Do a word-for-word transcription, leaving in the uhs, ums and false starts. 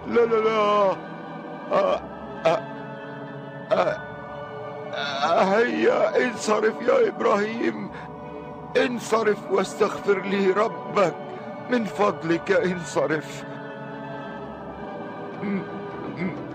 لا لا لا. آه آه آه آه هيا انصرف يا إبراهيم، انصرف واستغفر لي ربك، من فضلك انصرف.